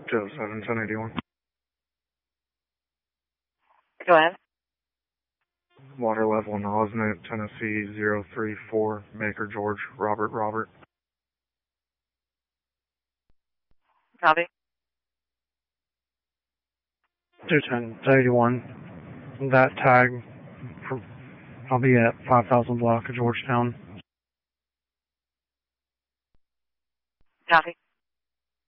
207, 1081. Go ahead. Water level in Osnet, Tennessee, 034, Maker George, Robert. Copy. 210, 81. That tag, I'll be at 5000 block of Georgetown. Copy.